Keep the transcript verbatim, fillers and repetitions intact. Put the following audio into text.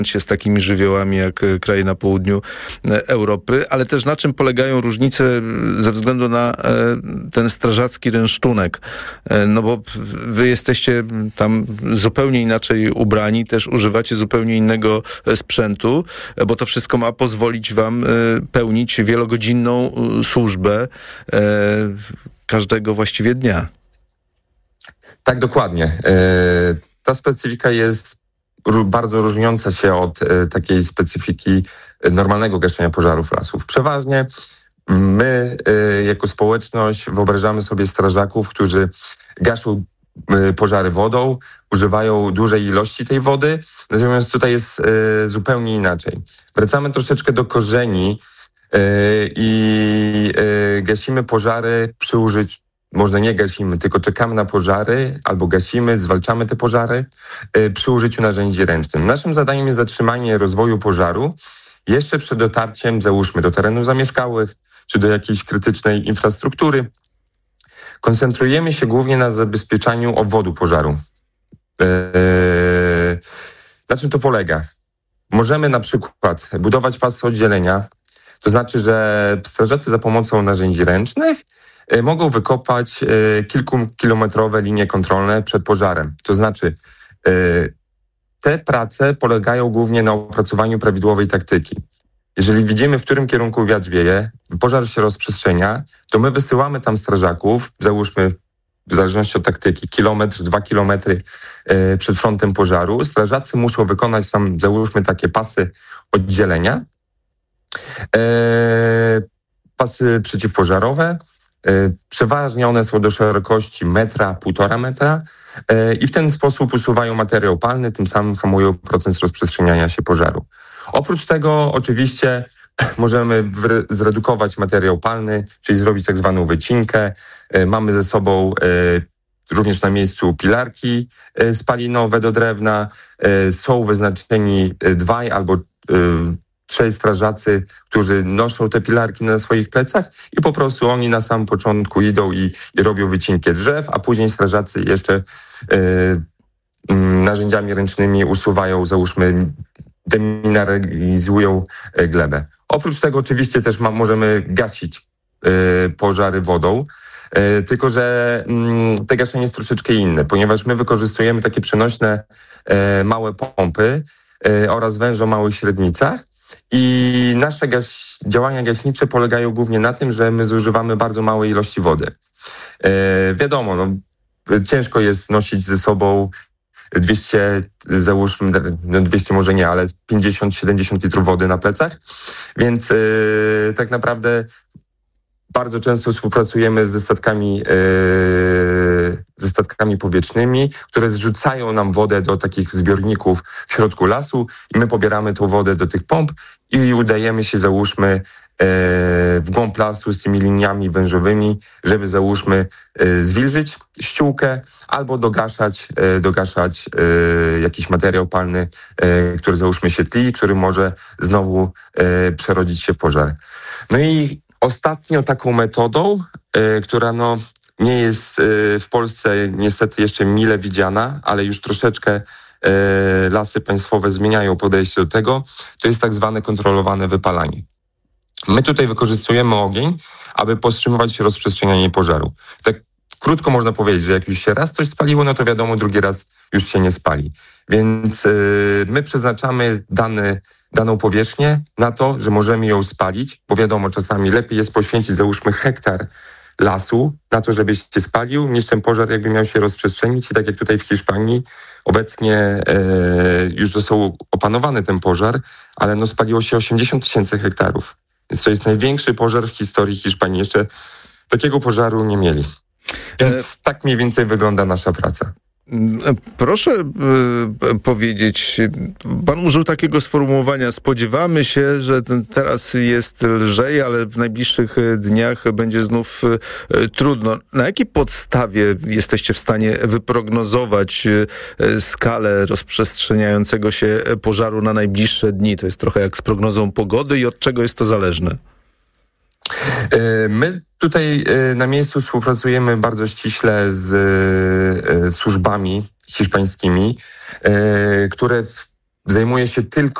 się z takimi żywiołami jak kraje na południu Europy, ale też na czym polegają różnice ze względu na ten strażacki rynsztunek. No bo wy jesteście tam zupełnie inaczej ubrani, też używacie zupełnie innego sprzętu, bo to wszystko ma pozwolić wam pełnić wielogodzinną służbę każdego właściwie dnia. Tak, dokładnie. Ta specyfika jest bardzo różniąca się od e, takiej specyfiki normalnego gaszenia pożarów lasów. Przeważnie my e, jako społeczność wyobrażamy sobie strażaków, którzy gaszą e, pożary wodą, używają dużej ilości tej wody, natomiast tutaj jest e, zupełnie inaczej. Wracamy troszeczkę do korzeni e, i e, gasimy pożary przy użyciu Można nie gasimy, tylko czekamy na pożary albo gasimy, zwalczamy te pożary y, przy użyciu narzędzi ręcznych. Naszym zadaniem jest zatrzymanie rozwoju pożaru jeszcze przed dotarciem, załóżmy, do terenów zamieszkałych czy do jakiejś krytycznej infrastruktury. Koncentrujemy się głównie na zabezpieczaniu obwodu pożaru. Yy, na czym to polega? Możemy na przykład budować pasy oddzielenia, to znaczy, że strażacy za pomocą narzędzi ręcznych mogą wykopać y, kilkukilometrowe linie kontrolne przed pożarem. To znaczy, y, te prace polegają głównie na opracowaniu prawidłowej taktyki. Jeżeli widzimy, w którym kierunku wiatr wieje, pożar się rozprzestrzenia, to my wysyłamy tam strażaków, załóżmy, w zależności od taktyki, kilometr, dwa kilometry y, przed frontem pożaru. Strażacy muszą wykonać tam, załóżmy, takie pasy oddzielenia, y, pasy przeciwpożarowe. Przeważnie one są do szerokości metra, półtora metra i w ten sposób usuwają materiał palny, tym samym hamują proces rozprzestrzeniania się pożaru. Oprócz tego oczywiście możemy zredukować materiał palny, czyli zrobić tak zwaną wycinkę. Mamy ze sobą również na miejscu pilarki spalinowe do drewna. Są wyznaczeni dwaj albo trzej strażacy, którzy noszą te pilarki na swoich plecach i po prostu oni na samym początku idą i, i robią wycinkę drzew, a później strażacy jeszcze y, y, narzędziami ręcznymi usuwają, załóżmy, demineralizują y, glebę. Oprócz tego oczywiście też ma, możemy gasić y, pożary wodą, y, tylko że y, te gaszenie jest troszeczkę inne, ponieważ my wykorzystujemy takie przenośne y, małe pompy y, oraz węże o małych średnicach. I nasze gaś- działania gaśnicze polegają głównie na tym, że my zużywamy bardzo małe ilości wody. E, wiadomo, no, ciężko jest nosić ze sobą dwieście, załóżmy, no dwieście może nie, ale pięćdziesiąt siedemdziesiąt litrów wody na plecach, więc e, tak naprawdę bardzo często współpracujemy ze statkami, yy, ze statkami powietrznymi, które zrzucają nam wodę do takich zbiorników w środku lasu i my pobieramy tą wodę do tych pomp i udajemy się, załóżmy, yy, w głąb lasu z tymi liniami wężowymi, żeby, załóżmy, yy, zwilżyć ściółkę albo dogaszać, yy, dogaszać yy, jakiś materiał palny, yy, który, załóżmy, się tli, który może znowu yy, przerodzić się w pożar. No i ostatnio taką metodą, y, która no, nie jest y, w Polsce niestety jeszcze mile widziana, ale już troszeczkę y, lasy państwowe zmieniają podejście do tego, to jest tak zwane kontrolowane wypalanie. My tutaj wykorzystujemy ogień, aby powstrzymywać rozprzestrzenianie pożaru. Tak krótko można powiedzieć, że jak już się raz coś spaliło, no to wiadomo, drugi raz już się nie spali. Więc y, my przeznaczamy dany daną powierzchnię na to, że możemy ją spalić, bo wiadomo, czasami lepiej jest poświęcić, załóżmy, hektar lasu na to, żeby się spalił, niż ten pożar jakby miał się rozprzestrzenić. I tak jak tutaj w Hiszpanii obecnie e, już został opanowany ten pożar, ale no spaliło się osiemdziesiąt tysięcy hektarów. Więc to jest największy pożar w historii Hiszpanii. Jeszcze takiego pożaru nie mieli. Więc tak mniej więcej wygląda nasza praca. Proszę y, powiedzieć, pan użył takiego sformułowania, spodziewamy się, że ten, teraz jest lżej, ale w najbliższych dniach będzie znów y, trudno. Na jakiej podstawie jesteście w stanie wyprognozować y, skalę rozprzestrzeniającego się pożaru na najbliższe dni? To jest trochę jak z prognozą pogody i od czego jest to zależne? My tutaj na miejscu współpracujemy bardzo ściśle z służbami hiszpańskimi, które zajmuje się tylko